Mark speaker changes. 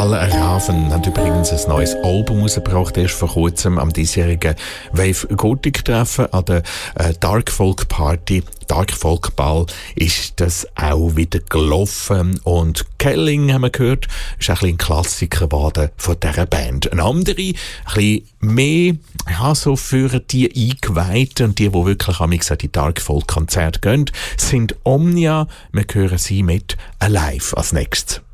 Speaker 1: Al Raven hat übrigens ein neues Album rausgebracht, erst vor kurzem am diesjährigen Wave Gothic Treffen an der Dark Folk Party, Dark Folk Ball, ist das auch wieder gelaufen. Und Kelling, haben wir gehört, ist ein bisschen ein Klassiker geworden von dieser Band. Eine andere, ein bisschen mehr, ja, so für die Eingeweihten und die wirklich an die Dark Folk Konzerte gehen, sind Omnia. Wir hören sie mit Alive als nächstes.